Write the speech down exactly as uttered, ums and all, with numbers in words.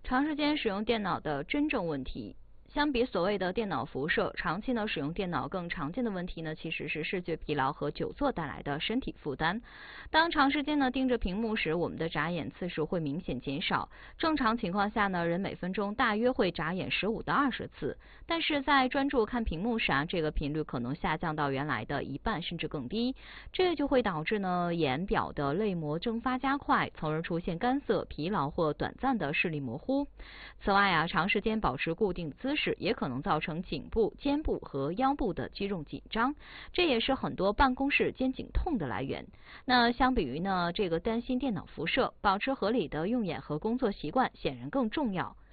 长时间使用电脑的真正问题。相比所谓的电脑辐射，长期呢使用电脑更常见的问题呢，其实是视觉疲劳和久坐带来的身体负担。当长时间呢盯着屏幕时，我们的眨眼次数会明显减少。正常情况下呢，人每分钟大约会眨眼十五到二十次，但是在专注看屏幕时啊，这个频率可能下降到原来的一半甚至更低。这就会导致呢眼表的泪膜蒸发加快，从而出现干涩、疲劳或短暂的视力模糊。此外啊，长时间保持固定姿势也可能造成颈部、肩部和腰部的肌肉紧张，这也是很多办公室肩颈痛的来源。那相比于呢这个担心电脑辐射，保持合理的用眼和工作习惯显然更重要。